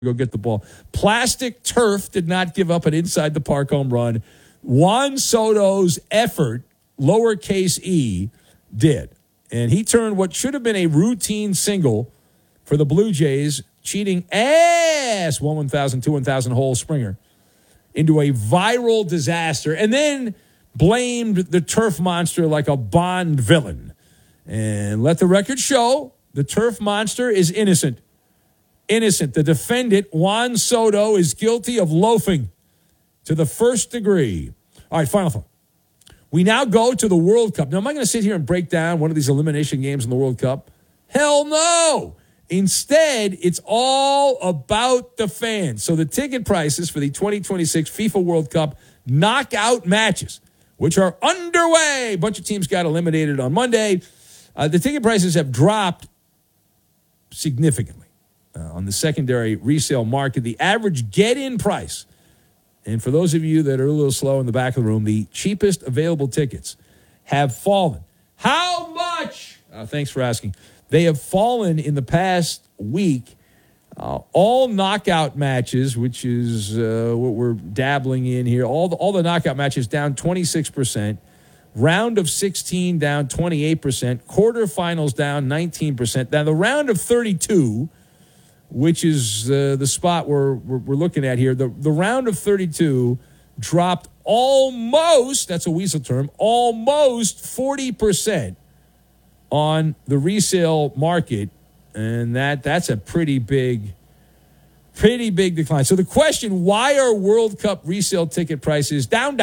go get the ball. Plastic turf did not give up an inside the park home run. Juan Soto's effort, lowercase e, did. And he turned what should have been a routine single for the Blue Jays, cheating ass 1,000, 2,000 hole Springer, into a viral disaster, and then blamed the turf monster like a Bond villain. And let the record show, the turf monster is innocent. Innocent. The defendant, Juan Soto, is guilty of loafing to the first degree. All right, final thought. We now go to the World Cup. Now, am I going to sit here and break down one of these elimination games in the World Cup? Hell no. Instead, it's all about the fans. So the ticket prices for the 2026 FIFA World Cup knockout matches, which are underway. A bunch of teams got eliminated on Monday. The ticket prices have dropped significantly. On the secondary resale market, the average get-in price, and for those of you that are a little slow in the back of the room, the cheapest available tickets have fallen. How much? Thanks for asking. They have fallen in the past week. All knockout matches, which is what we're dabbling in here, all the knockout matches down 26%. Round of 16 down 28%. Quarterfinals down 19%. Now, the round of 32, which is the spot we're looking at here, the round of 32 dropped almost, that's a weasel term, almost 40% on the resale market, and that's a pretty big decline. So the question, why are World Cup resale ticket prices down,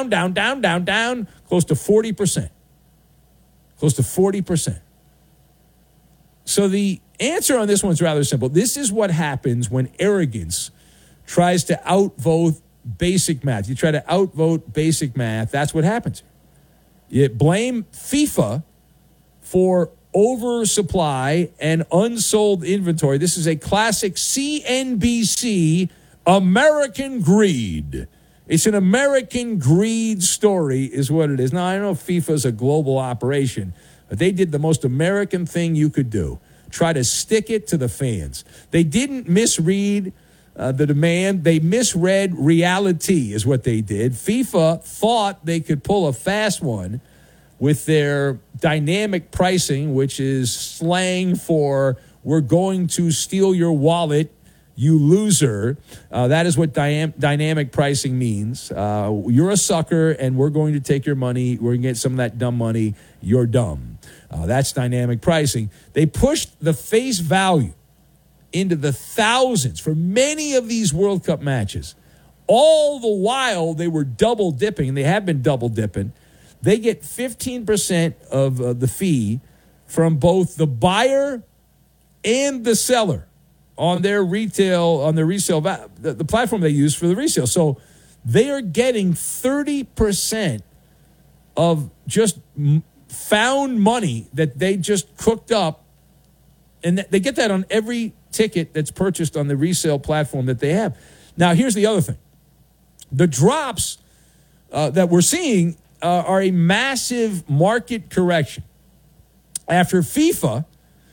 close to 40%? Close to 40%. So the answer on this one's rather simple. This is what happens when arrogance tries to outvote basic math. You try to outvote basic math, that's what happens. You blame FIFA for oversupply and unsold inventory. This is a classic CNBC American greed. It's an American greed story is what it is. Now, I know FIFA's a global operation, but they did the most American thing you could do. Try to stick it to the fans. They didn't misread the demand. They misread reality is what they did. FIFA thought they could pull a fast one with their dynamic pricing, which is slang for we're going to steal your wallet, you loser. That is what dynamic pricing means. You're a sucker, and we're going to take your money. We're going to get some of that dumb money. You're dumb. That's dynamic pricing. They pushed the face value into the thousands for many of these World Cup matches. All the while, they were double dipping, and they have been double dipping. They get 15% of the fee from both the buyer and the seller on their resale, the platform they use for the resale. So they are getting 30% of just found money that they just cooked up, and they get that on every ticket that's purchased on the resale platform that they have. Now, here's the other thing. The drops that we're seeing are a massive market correction. After FIFA,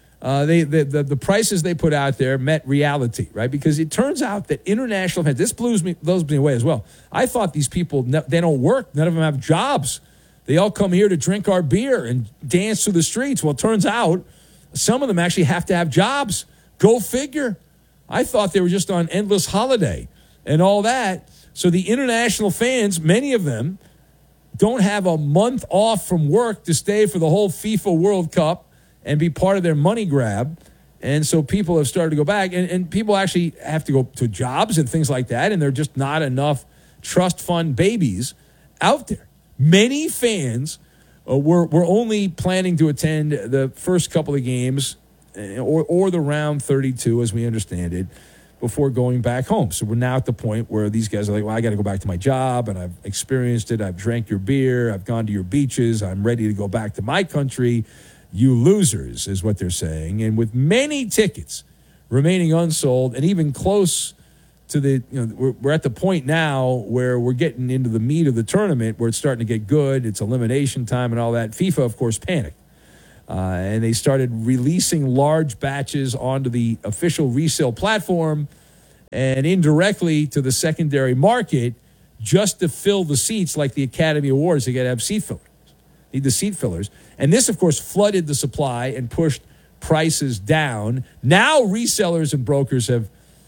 the prices they put out there met reality, right? Because it turns out that international fans, this blows me away as well. I thought these people, they don't work. None of them have jobs. They all come here to drink our beer and dance through the streets. Well, it turns out some of them actually have to have jobs. Go figure. I thought they were just on endless holiday and all that. So the international fans, many of them, don't have a month off from work to stay for the whole FIFA World Cup and be part of their money grab. And so people have started to go back, and people actually have to go to jobs and things like that, and there are just not enough trust fund babies out there. Many fans were only planning to attend the first couple of games or the round 32, as we understand it, before going back home. So we're now at the point where these guys are like, well, I got to go back to my job, and I've experienced it. I've drank your beer. I've gone to your beaches. I'm ready to go back to my country. You losers, is what they're saying. And with many tickets remaining unsold and even close to the, we're at the point now where we're getting into the meat of the tournament where it's starting to get good. It's elimination time and all that. FIFA, of course, panicked. And they started releasing large batches onto the official resale platform. and indirectly to the secondary market just to fill the seats like the Academy Awards. They got to have seat fillers. Need the seat fillers. And this, of course, flooded the supply and pushed prices down. Now resellers and brokers have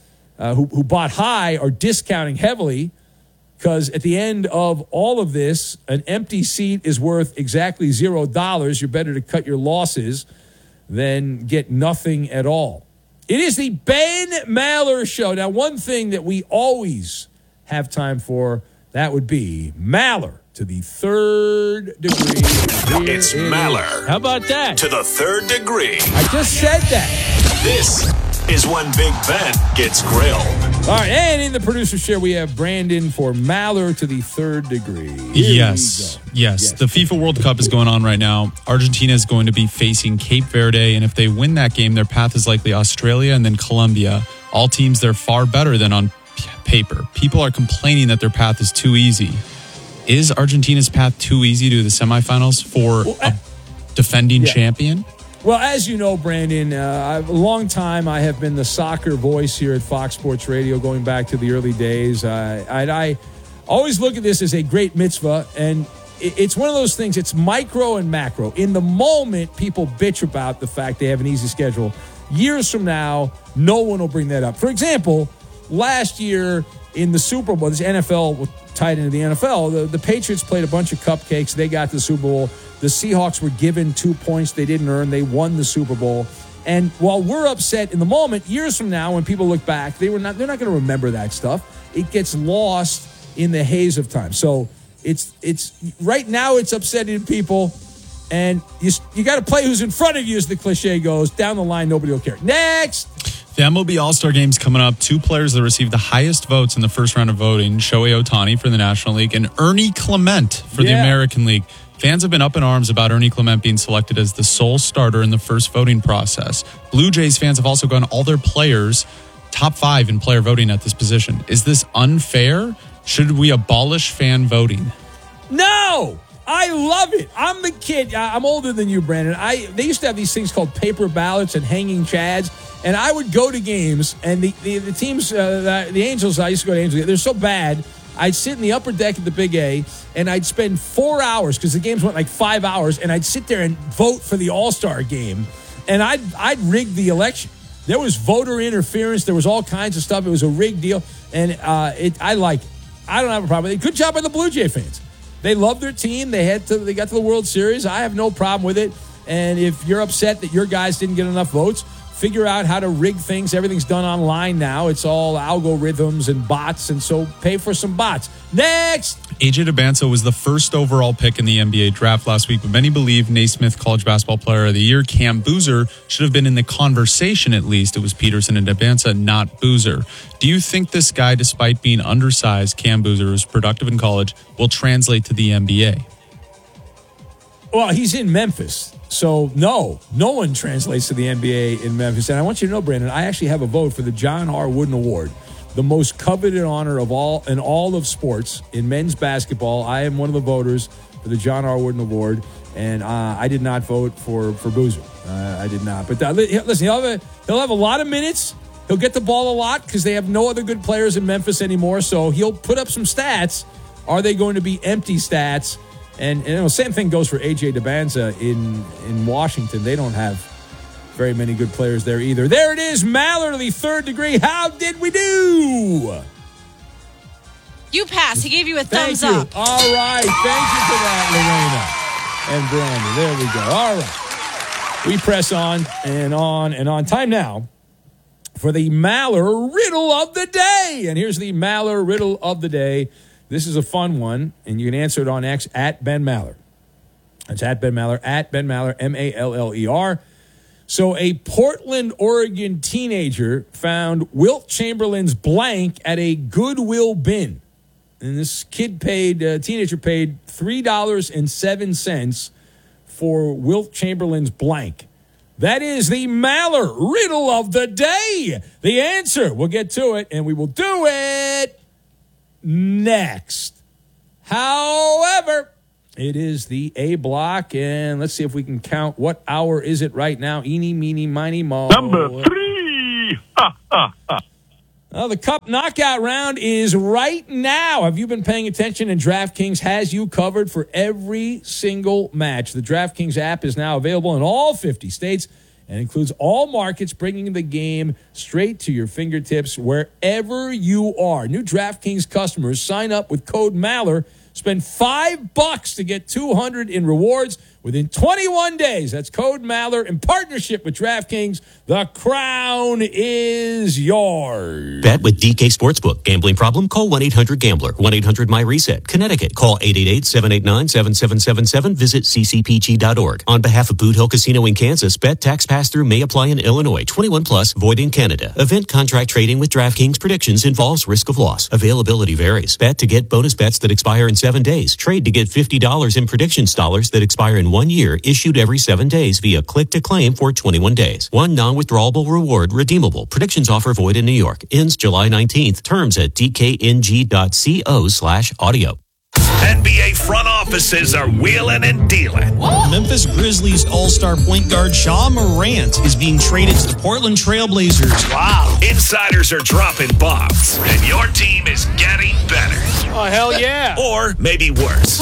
who bought high are discounting heavily because at the end of all of this, an empty seat is worth exactly $0. You're better to cut your losses than get nothing at all. It is the Ben Maller Show. Now, one thing that we always have time for, that would be Maller to the third degree. It's Maller. How about that? To the third degree. I just said that. This is when Big Ben gets grilled. All right, and in the producer chair, we have Brandon for Maller to the third degree. Yes. The FIFA World Cup is going on right now. Argentina is going to be facing Cape Verde, and if they win that game, their path is likely Australia and then Colombia. All teams, they're far better than on paper. People are complaining that their path is too easy. Is Argentina's path too easy to the semifinals for a defending champion? Well, as you know, Brandon, a long time I have been the soccer voice here at Fox Sports Radio going back to the early days. I always look at this as a great mitzvah, and it's one of those things, it's micro and macro. In the moment, people bitch about the fact they have an easy schedule. Years from now, no one will bring that up. For example, last year in the Super Bowl, this NFL tied into the NFL, the Patriots played a bunch of cupcakes. They got the Super Bowl. The Seahawks were given 2 points they didn't earn. They won the Super Bowl. And while we're upset in the moment, years from now, when people look back, they're not going to remember that stuff. It gets lost in the haze of time. So it's right now it's upsetting people. And you got to play who's in front of you, as the cliche goes. Down the line, nobody will care. Next. The MLB All-Star Game's coming up. Two players that received the highest votes in the first round of voting, Shohei Ohtani for the National League and Ernie Clement for the American League. Fans have been up in arms about Ernie Clement being selected as the sole starter in the first voting process. Blue Jays fans have also gone all their players top 5 in player voting at this position. Is this unfair? Should we abolish fan voting? No! I love it. I'm the kid. I'm older than you, Brandon. They used to have these things called paper ballots and hanging chads, and I would go to games, and the teams, the Angels, I used to go to Angels, they're so bad, I'd sit in the upper deck at the Big A, and I'd spend 4 hours, because the games went like 5 hours, and I'd sit there and vote for the All-Star game, and I'd rig the election. There was voter interference. There was all kinds of stuff. It was a rigged deal, and I like it. I don't have a problem with it. Good job by the Blue Jay fans. They love their team. They got to the World Series. I have no problem with it. And if you're upset that your guys didn't get enough votes, figure out how to rig things. Everything's done online now. It's all algorithms and bots, and so pay for some bots. Next! AJ Debinsa was the first overall pick in the NBA draft last week, but many believe Naismith College Basketball Player of the Year Cam Boozer should have been in the conversation at least. It was Peterson and Debinsa, not Boozer. Do you think this guy, despite being undersized, Cam Boozer, who's productive in college, will translate to the NBA? Well, he's in Memphis. So, no one translates to the NBA in Memphis. And I want you to know, Brandon, I actually have a vote for the John R. Wooden Award, the most coveted honor of all in all of sports in men's basketball. I am one of the voters for the John R. Wooden Award, and I did not vote for Boozer. I did not. But listen, he'll have a lot of minutes. He'll get the ball a lot because they have no other good players in Memphis anymore. So he'll put up some stats. Are they going to be empty stats? And the same thing goes for A.J. Debinsa in Washington. They don't have very many good players there either. There it is, Mallory, third degree. How did we do? You passed. He gave you a thumbs Thank you. up. All right. Thank you for that, Lorena and Brandon. There we go. All right. We press on and on and on. Time now for the Maller Riddle of the Day. And here's the Maller Riddle of the Day. This is a fun one, and you can answer it on X at Ben Maller. That's at Ben Maller, Maller. So a Portland, Oregon teenager found Wilt Chamberlain's blank at a Goodwill bin. And this teenager paid $3.07 for Wilt Chamberlain's blank. That is the Maller Riddle of the Day. The answer, we'll get to it, and we will do it next. However, it is the A block, and let's see if we can count. What hour is it right now? Eeny, meeny, miny, mo. Number 3. Well, the Cup knockout round is right now. Have you been paying attention? And DraftKings has you covered for every single match. The DraftKings app is now available in all 50 states and includes all markets, bringing the game straight to your fingertips wherever you are. New DraftKings customers sign up with code Maller. Spend $5 to get $200 in rewards within 21 days. That's code Maller in partnership with DraftKings. The crown is yours. Bet with DK Sportsbook. Gambling problem? Call 1-800-GAMBLER. 1-800-MY-RESET. Connecticut. Call 888-789-7777. Visit ccpg.org. On behalf of Boot Hill Casino in Kansas, bet tax pass-through may apply in Illinois. 21 plus. Void in Canada. Event contract trading with DraftKings predictions involves risk of loss. Availability varies. Bet to get bonus bets that expire in 7 days. Trade to get $50 in predictions dollars that expire in 1 year, issued every 7 days via click to claim for 21 days. One non-withdrawable reward redeemable. Predictions offer void in New York. Ends July 19th. Terms at dkng.co/audio. NBA front offices are wheeling and dealing. Memphis Grizzlies all-star point guard Ja Morant is being traded to the Portland Trailblazers. Wow. Insiders are dropping bombs, and your team is getting better. Oh, hell yeah. Or maybe worse.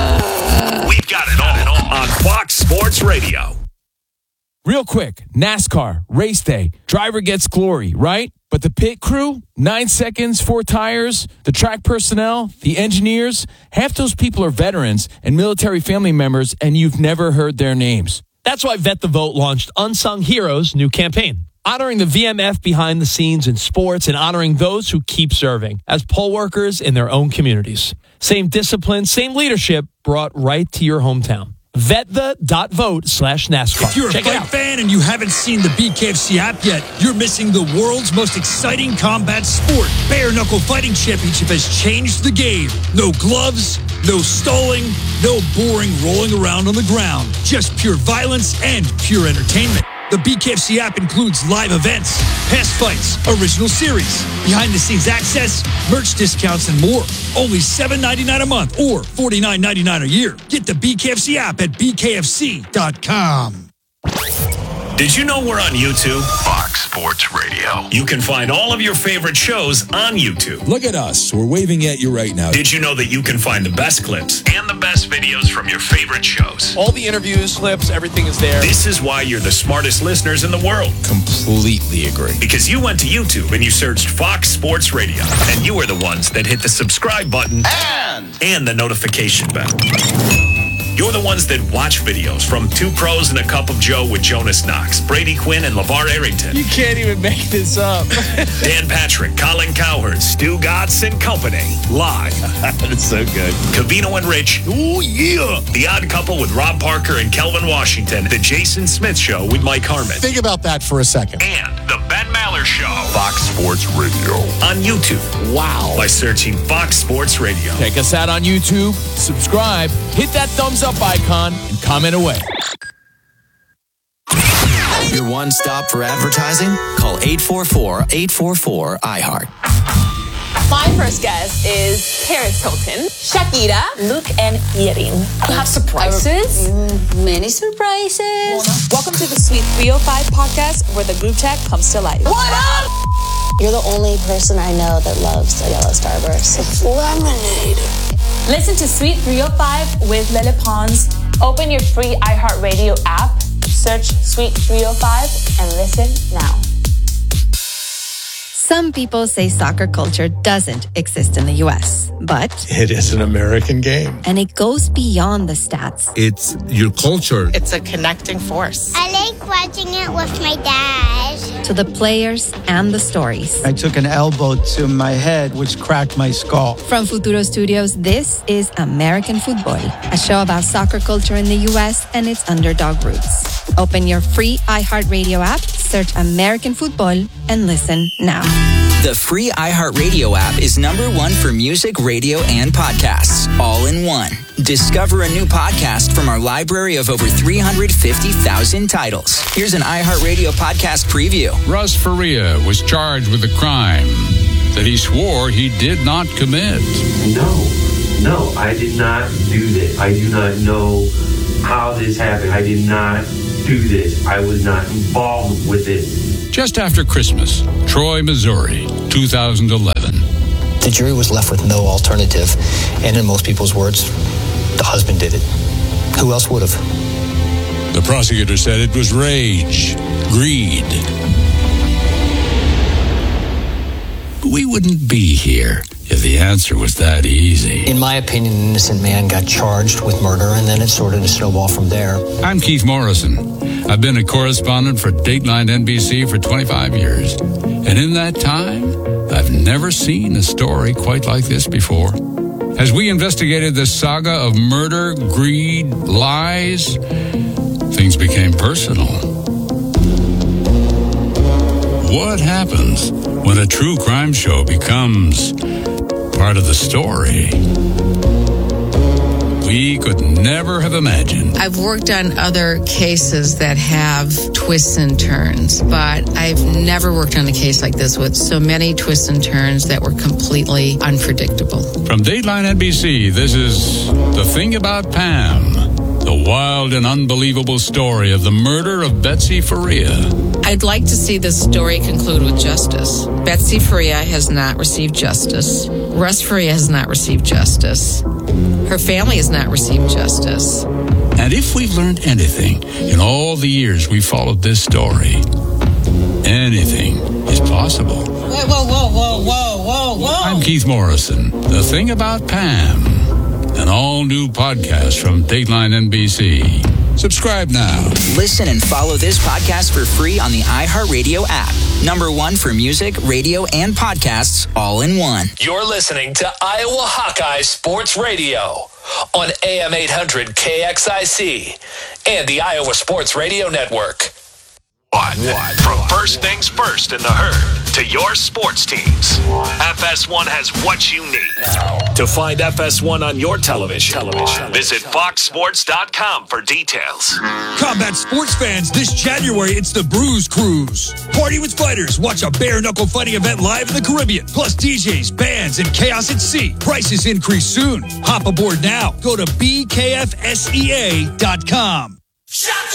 We've got it all on Fox Sports Radio. Real quick, NASCAR, race day, driver gets glory, right? But the pit crew, 9 seconds, 4 tires, the track personnel, the engineers, half those people are veterans and military family members, and you've never heard their names. That's why Vet the Vote launched Unsung Heroes' new campaign, honoring the VMF behind the scenes in sports and honoring those who keep serving as poll workers in their own communities. Same discipline, same leadership brought right to your hometown. VetThe.vote/NASCAR. If you're a fight fan and you haven't seen the BKFC app yet, you're missing the world's most exciting combat sport. Bare Knuckle Fighting Championship has changed the game. No gloves, no stalling, no boring rolling around on the ground. Just pure violence and pure entertainment. The BKFC app includes live events, past fights, original series, behind-the-scenes access, merch discounts, and more. Only $7.99 a month or $49.99 a year. Get the BKFC app at bkfc.com. Did you know we're on YouTube? Fox Sports Radio. You can find all of your favorite shows on YouTube. Look at us. We're waving at you right now. Did you know that you can find the best clips and the best videos from your favorite shows? All the interviews, clips, everything is there. This is why you're the smartest listeners in the world. Completely agree. Because you went to YouTube and you searched Fox Sports Radio. And you were the ones that hit the subscribe button and the notification bell. You're the ones that watch videos from Two Pros and a Cup of Joe with Jonas Knox, Brady Quinn, and LeVar Arrington. You can't even make this up. Dan Patrick, Colin Cowherd, Stu Gatz and Company. Live. That's so good. Covino and Rich. Ooh, yeah. The Odd Couple with Rob Parker and Kelvin Washington. The Jason Smith Show with Mike Harmon. Think about that for a second. And the Ben Maller Show. Fox Sports Radio. On YouTube. Wow. By searching Fox Sports Radio. Check us out on YouTube, subscribe, hit that thumbs up icon, and comment away. Your one-stop for advertising? Call 844-844-iHeart. My first guest is Paris Hilton, Shakira, Luke, and Yerin. You have surprises? Many surprises. Welcome to the Sweet 305 podcast, where the group chat comes to life. What up? You're the only person I know that loves a yellow Starburst. It's lemonade. Listen to Sweet 305 with Lele Pons. Open your free iHeartRadio app, search Sweet 305, and listen now. Some people say soccer culture doesn't exist in the U.S., but it is an American game. And it goes beyond the stats. It's your culture. It's a connecting force. I like watching it with my dad. To the players and the stories. I took an elbow to my head, which cracked my skull. From Futuro Studios, this is American Football, a show about soccer culture in the U.S. and its underdog roots. Open your free iHeartRadio app, search American Football, and listen now. The free iHeartRadio app is #1 for music, radio, and podcasts, all in one. Discover a new podcast from our library of over 350,000 titles. Here's an iHeartRadio podcast preview. Russ Faria was charged with a crime that he swore he did not commit. No, I did not do this. I do not know how this happened. I did not do this. I was not involved with it. Just after Christmas, Troy, Missouri, 2011. The jury was left with no alternative, and in most people's words, the husband did it. Who else would have? The prosecutor said it was rage, greed. We wouldn't be here if the answer was that easy. In my opinion, an innocent man got charged with murder, and then it started to snowball from there. I'm Keith Morrison. I've been a correspondent for Dateline NBC for 25 years. And in that time, I've never seen a story quite like this before. As we investigated the saga of murder, greed, lies, things became personal. What happens when a true crime show becomes part of the story? We could never have imagined. I've worked on other cases that have twists and turns, but I've never worked on a case like this with so many twists and turns that were completely unpredictable. From Dateline NBC, this is The Thing About Pam, the wild and unbelievable story of the murder of Betsy Faria. I'd like to see this story conclude with justice. Betsy Faria has not received justice. Russ Faria has not received justice. Her family has not received justice. And if we've learned anything in all the years we followed this story, anything is possible. Whoa. I'm Keith Morrison. The Thing About Pam, an all-new podcast from Dateline NBC. Subscribe now. Listen and follow this podcast for free on the iHeartRadio app. #1 for music, radio, and podcasts all in one. You're listening to Iowa Hawkeye Sports Radio on AM 800 KXIC and the Iowa Sports Radio Network. From first things first in the herd to your sports teams, FS1 has what you need. To find FS1 on your television, visit foxsports.com for details. Combat sports fans, this January, it's the Bruise Cruise. Party with fighters. Watch a bare-knuckle fighting event live in the Caribbean. Plus DJs, bands, and chaos at sea. Prices increase soon. Hop aboard now. Go to bkfsea.com.